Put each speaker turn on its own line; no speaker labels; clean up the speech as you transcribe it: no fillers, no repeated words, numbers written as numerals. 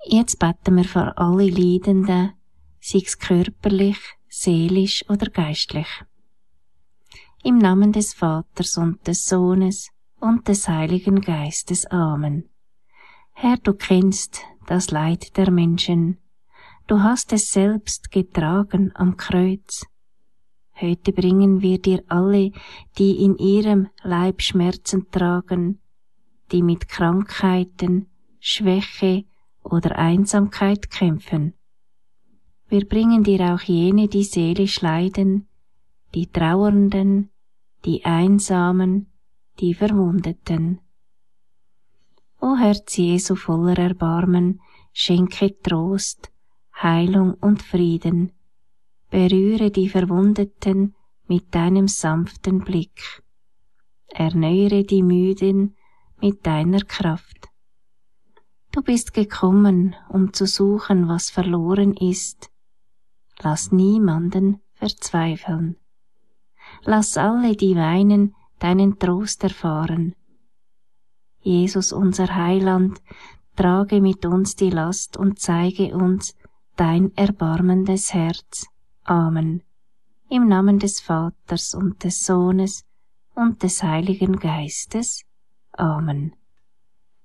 Jetzt beten wir für alle Leidenden, sei es körperlich, seelisch oder geistlich. Im Namen des Vaters und des Sohnes und des Heiligen Geistes. Amen. Herr, du kennst das Leid der Menschen. Du hast es selbst getragen am Kreuz. Heute bringen wir dir alle, die in ihrem Leib Schmerzen tragen, die mit Krankheiten, Schwäche oder Einsamkeit kämpfen. Wir bringen dir auch jene, die seelisch leiden, die Trauernden, die Einsamen, die Verwundeten. O Herz Jesu voller Erbarmen, schenke Trost, Heilung und Frieden. Berühre die Verwundeten mit deinem sanften Blick. Erneuere die Müden mit deiner Kraft. Du bist gekommen, um zu suchen, was verloren ist. Lass niemanden verzweifeln. Lass alle, die weinen, deinen Trost erfahren. Jesus, unser Heiland, trage mit uns die Last und zeige uns dein erbarmendes Herz. Amen. Im Namen des Vaters und des Sohnes und des Heiligen Geistes. Amen.